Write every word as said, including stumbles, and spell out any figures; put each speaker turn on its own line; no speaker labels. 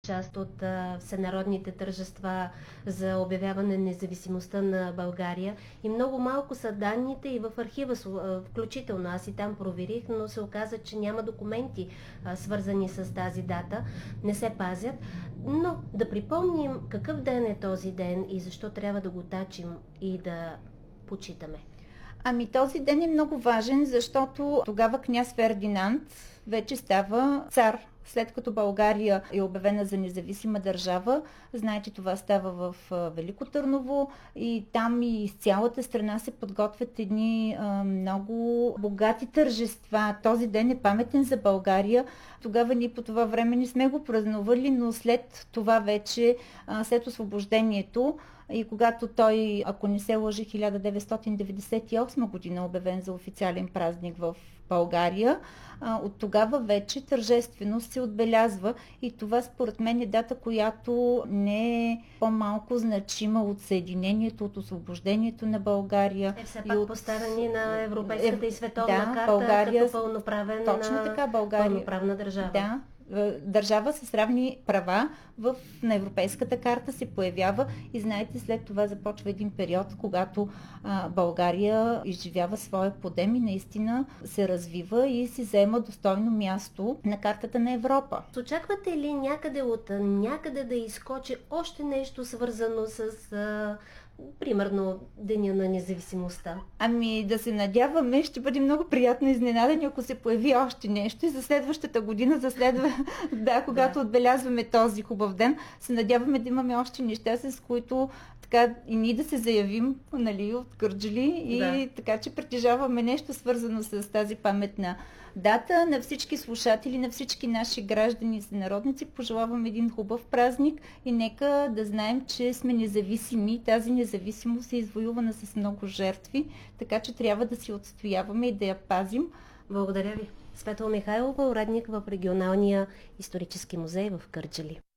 част от а, всенародните тържества за обявяване на независимостта на България и много малко са данните и в архива, включително аз и там проверих, но се оказа, че няма документи а, свързани с тази дата, не се пазят. Но да припомним какъв ден е този ден и защо трябва да го тачим и да почитаме.
Ами този ден е много важен, защото тогава княз Фердинанд вече става цар. След като България е обявена за независима държава, знаете, това става в Велико Търново и там и из цялата страна се подготвят едни а, много богати тържества. Този ден е паметен за България. Тогава ние по това време не сме го празнували, но след това вече, а, след освобождението, и когато той, ако не се лъжи, хиляда деветстотин деветдесет и осма година обявен за официален празник в България, от тогава вече тържествено се отбелязва и това според мен е дата, която не е по-малко значима от съединението, от освобождението на България.
Е все пак от... поставени на европейската
е,
и световна
да,
карта
България,
като пълноправен,
точно така, България,
пълноправна държава.
Да, държава с равни права в, на европейската карта се появява и знаете, след това започва един период, когато а, България изживява своя подем и наистина се развива и се заема достойно място на картата на Европа.
Очаквате ли някъде от някъде да изкочи още нещо свързано с а, примерно Деня на независимостта?
Ами да се надяваме, ще бъде много приятно изненадани, ако се появи още нещо и за следващата година, за следва... да, когато да. отбелязваме този хубав ден, се надяваме да имаме още неща, с които така и ние да се заявим, нали, от Кърджали и да. така, че притежаваме нещо свързано с тази паметна дата. На всички слушатели, на всички наши граждани и сънародници пожелавам един хубав празник и нека да знаем, че сме независими. Тази независимост е извоювана с много жертви, така че трябва да си отстояваме и да я пазим.
Благодаря ви. Светла Михайлова, уредник в регионалния исторически музей в Кърджали.